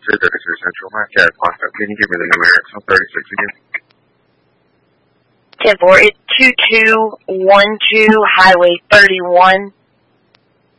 36, Central. My cat locked up. Can you give me the numeric on 36 again? 10-4, it's 2212 Highway 31.